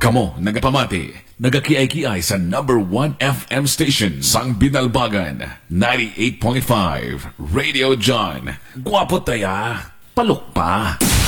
Kamo, nagapamati, nagakiay-kiay sa number 1 FM station, sang Binalbagan, 98.5, Radio John. Gwapo taya, palok pa.